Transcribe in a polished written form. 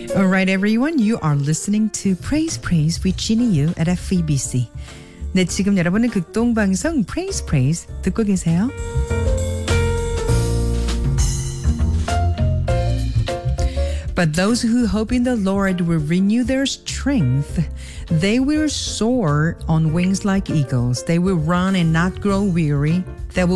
All right, everyone. You are listening to Praise Praise with Ginny Yu at FEBC. 네, 지금 여러분은 극동방송 Praise Praise 듣고 계세요. But those who hope in the Lord will renew their strength. They will soar on wings like eagles. They will run and not grow weary. They will